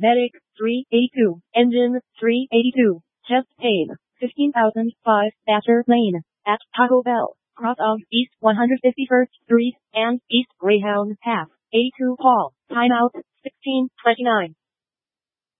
Medic 382. Engine 382. Chest pain 15,005. Asher Lane. At Taco Bell. Cross of East 151st Street and East Greyhound Path. 82 Paul. Timeout 16:29.